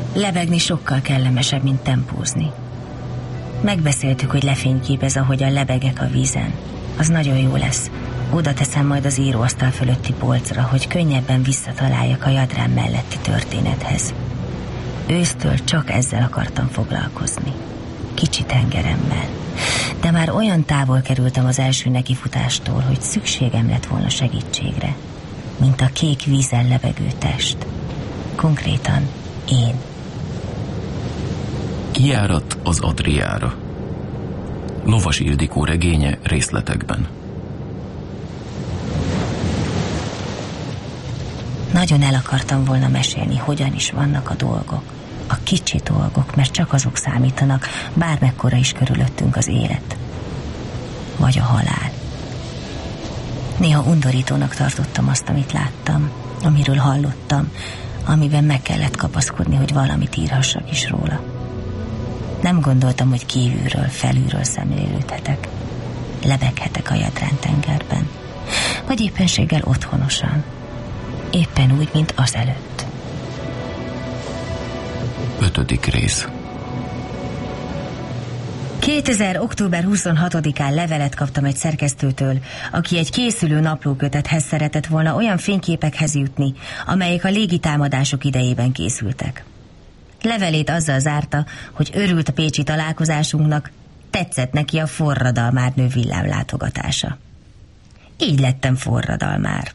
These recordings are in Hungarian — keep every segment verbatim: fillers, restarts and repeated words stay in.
Lebegni sokkal kellemesebb, mint tempózni. Megbeszéltük, hogy lefényképez, ahogyan lebegek a vízen. Az nagyon jó lesz. Oda teszem majd az íróasztal fölötti polcra, hogy könnyebben visszataláljak a Jadrán melletti történethez. Ősztől csak ezzel akartam foglalkozni. Kicsi tengeremmel. De már olyan távol kerültem az első nekifutástól, hogy szükségem lett volna segítségre. Mint a kék vízen lebegő test. Konkrétan én. Kijárat az Adriára. Lovas Ildikó regénye részletekben. Nagyon el akartam volna mesélni, hogyan is vannak a dolgok. A kicsi dolgok, mert csak azok számítanak, bármekkora is körülöttünk az élet. Vagy a halál. Néha undorítónak tartottam azt, amit láttam, amiről hallottam, amiben meg kellett kapaszkodni, hogy valamit írhassak is róla. Nem gondoltam, hogy kívülről, felülről szemlélődhetek. Lebeghetek a Jadrán tengerben. Vagy éppenséggel otthonosan. Éppen úgy, mint azelőtt. Ötödik rész. kétezer. október huszonhatodikán levelet kaptam egy szerkesztőtől, aki egy készülő naplókötethez szeretett volna olyan fényképekhez jutni, amelyek a légitámadások idejében készültek. Levelét azzal zárta, hogy örült a pécsi találkozásunknak, tetszett neki a forradalmárnő villámlátogatása. Így lettem forradalmár.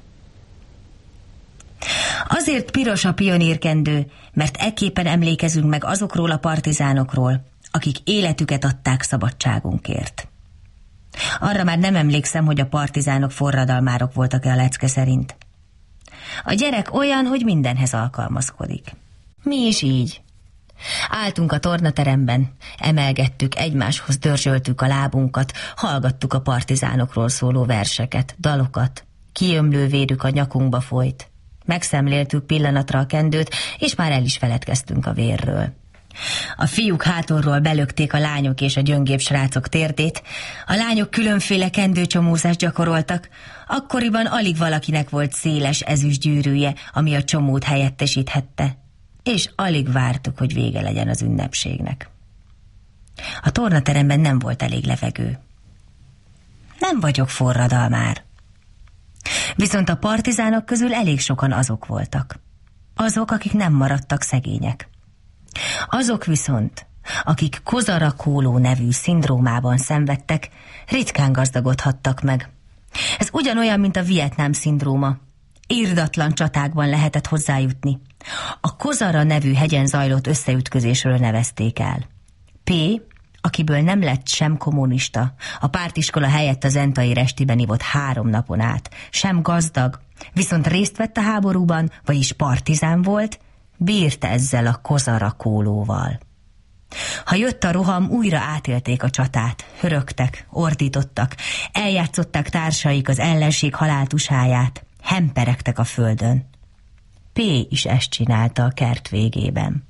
Azért piros a pionírkendő, mert ekképpen emlékezünk meg azokról a partizánokról, akik életüket adták szabadságunkért. Arra már nem emlékszem, hogy a partizánok forradalmárok voltak-e a lecke szerint. A gyerek olyan, hogy mindenhez alkalmazkodik. Mi is így. Álltunk a tornateremben, emelgettük, egymáshoz dörzsöltük a lábunkat, hallgattuk a partizánokról szóló verseket, dalokat, kiömlő vérük a nyakunkba folyt. Megszemléltük pillanatra a kendőt, és már el is feledkeztünk a vérről. A fiúk hátulról belökték a lányok és a gyöngébb srácok térdét, a lányok különféle kendőcsomózást gyakoroltak, akkoriban alig valakinek volt széles ezüst gyűrűje, ami a csomót helyettesíthette, és alig vártuk, hogy vége legyen az ünnepségnek. A tornateremben nem volt elég levegő. Nem vagyok forradalmár. Viszont a partizánok közül elég sokan azok voltak. Azok, akik nem maradtak szegények. Azok viszont, akik Kozarakóló nevű szindrómában szenvedtek, ritkán gazdagodhattak meg. Ez ugyanolyan, mint a Vietnám szindróma. Irdatlan csatákban lehetett hozzájutni. A Kozara nevű hegyen zajlott összeütközésről nevezték el. P., akiből nem lett sem kommunista, a pártiskola helyett a zentai restiben ivott három napon át, sem gazdag, viszont részt vett a háborúban, vagyis partizán volt, bírt ezzel a Kozarakólóval. Ha jött a roham, újra átélték a csatát, hörögtek, ordítottak, eljátszották társaik az ellenség haláltusáját, hemperegtek a földön. P. is ezt csinálta a kert végében.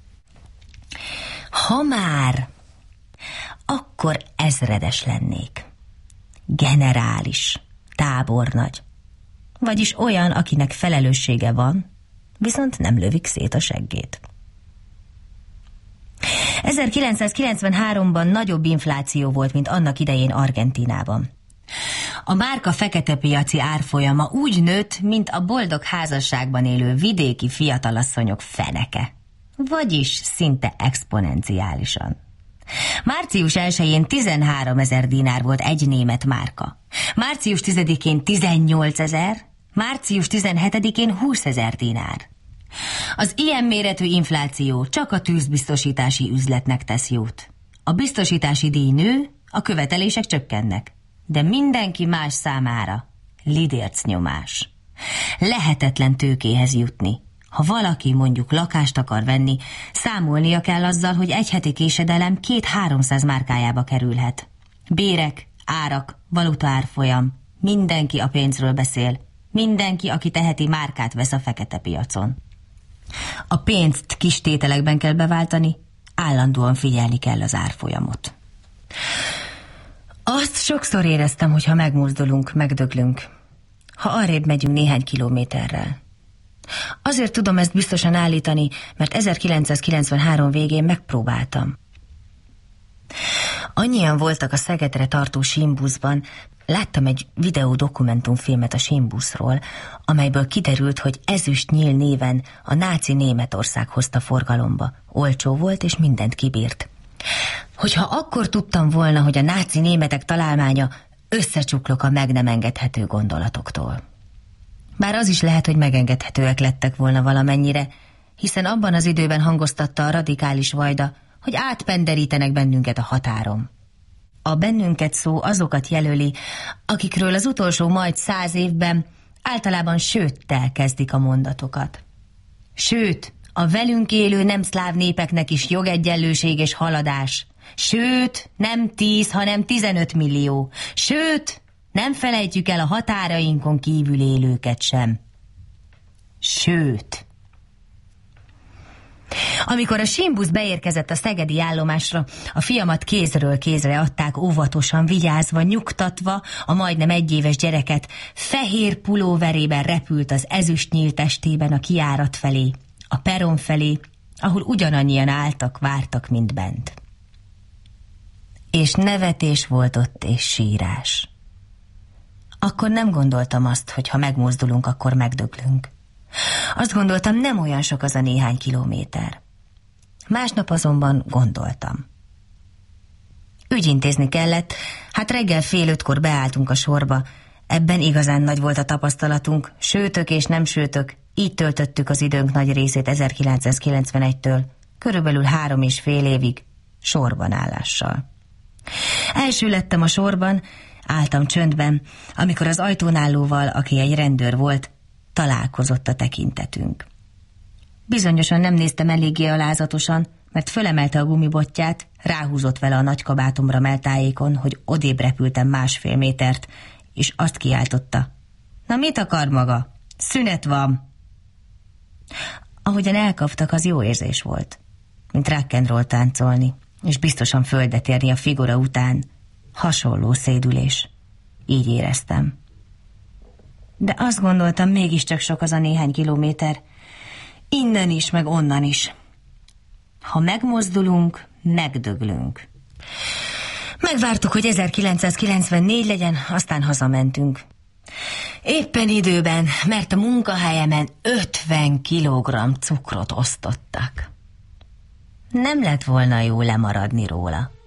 Ha már, akkor ezredes lennék. Generális, tábornagy. Vagyis olyan, akinek felelőssége van, viszont nem lövik szét a seggét. ezerkilencszázkilencvenháromban nagyobb infláció volt, mint annak idején Argentínában. A márka fekete piaci árfolyama úgy nőtt, mint a boldog házasságban élő vidéki fiatalasszonyok feneke. Vagyis szinte exponenciálisan. Március elsején tizenháromezer dinár volt egy német márka. Március tizedikén tizennyolcezer, március tizenhetedikén húszezer dinár. Az ilyen méretű infláció csak a tűzbiztosítási üzletnek tesz jót. A biztosítási díj nő, a követelések csökkennek. De mindenki más számára lidérc nyomás. Lehetetlen tőkéhez jutni. Ha valaki mondjuk lakást akar venni, számolnia kell azzal, hogy egy heti késedelem két-háromszáz márkájába kerülhet. Bérek, árak, valutaárfolyam, mindenki a pénzről beszél. Mindenki, aki teheti, márkát vesz a fekete piacon. A pénzt kis tételekben kell beváltani, állandóan figyelni kell az árfolyamot. Azt sokszor éreztem, hogy ha megmozdulunk, megdöglünk. Ha arrébb megyünk néhány kilométerrel. Azért tudom ezt biztosan állítani, mert ezerkilencszázkilencvenhárom végén megpróbáltam. Annyian voltak a Szegedre tartó símbuszban, láttam egy videó dokumentumfilmet a símbuszról, amelyből kiderült, hogy Ezüst Nyíl néven a náci Németország hozta forgalomba. Olcsó volt, és mindent kibírt. Hogyha akkor tudtam volna, hogy a náci németek találmánya, összecsuklok a meg nem engedhető gondolatoktól. Bár az is lehet, hogy megengedhetőek lettek volna valamennyire, hiszen abban az időben hangoztatta a radikális vajda, hogy átpenderítenek bennünket a határon. A bennünket szó azokat jelöli, akikről az utolsó majd száz évben általában sőttel kezdik a mondatokat. Sőt, a velünk élő nem szláv népeknek is jogegyenlőség és haladás. Sőt, nem tíz, hanem tizenöt millió. Sőt, nem felejtjük el a határainkon kívül élőket sem. Sőt. Amikor a símbusz beérkezett a szegedi állomásra, a fiamat kézről kézre adták, óvatosan, vigyázva, nyugtatva, a majdnem egyéves gyereket fehér pulóverében repült az Ezüst Nyíl testében a kijárat felé, a peron felé, ahol ugyanannyian álltak, vártak, mint bent. És nevetés volt ott, és sírás. Akkor nem gondoltam azt, hogy ha megmozdulunk, akkor megdöglünk. Azt gondoltam, nem olyan sok az a néhány kilométer. Másnap azonban gondoltam. Ügyintézni kellett, hát reggel fél ötkor beálltunk a sorba. Ebben igazán nagy volt a tapasztalatunk, sőtök és nem sőtök, így töltöttük az időnk nagy részét ezerkilencszázkilencvenegytől, körülbelül három és fél évig, sorban állással. Első lettem a sorban, álltam csöndben, amikor az ajtón állóval, aki egy rendőr volt, találkozott a tekintetünk. Bizonyosan nem néztem eléggé alázatosan, mert fölemelte a gumibotját, ráhúzott vele a nagy kabátomra meltájékon, hogy odébb repültem másfél métert, és azt kiáltotta. Na mit akar maga? Szünet van! Ahogyan elkaptak, az jó érzés volt, mint rock'n'roll táncolni, és biztosan földet érni a figura után. Hasonló szédülés. Így éreztem. De azt gondoltam, mégiscsak sok az a néhány kilométer. Innen is, meg onnan is. Ha megmozdulunk, megdöglünk. Megvártuk, hogy ezerkilencszázkilencvennégy legyen, aztán hazamentünk. Éppen időben, mert a munkahelyemen ötven kilogramm cukrot osztottak. Nem lett volna jó lemaradni róla.